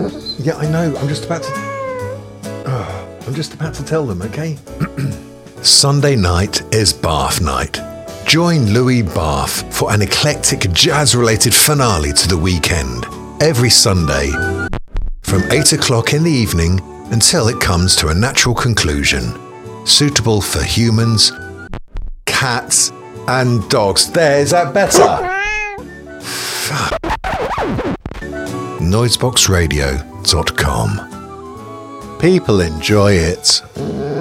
Yeah, I know. I'm just about to tell them, okay? Sunday night is Bath night. Join Louis Bath for an eclectic jazz-related finale to the weekend. Every Sunday from 8 o'clock in the evening until it comes to a natural conclusion. Suitable for humans, cats, and dogs. There, is that better? Fuck. Noiseboxradio.com. People enjoy it.